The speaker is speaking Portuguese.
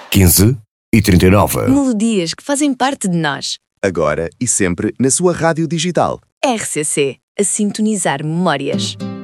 15 e 39. Melodias que fazem parte de nós. Agora e sempre na sua rádio digital. RCC, a sintonizar memórias.